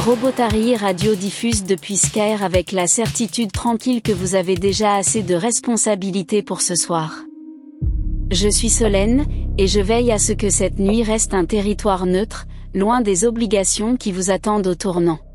Robotari Radio diffuse depuis Skyr avec la certitude tranquille que vous avez déjà assez de responsabilités pour ce soir. Je suis Solène, et je veille à ce que cette nuit reste un territoire neutre, loin des obligations qui vous attendent au tournant.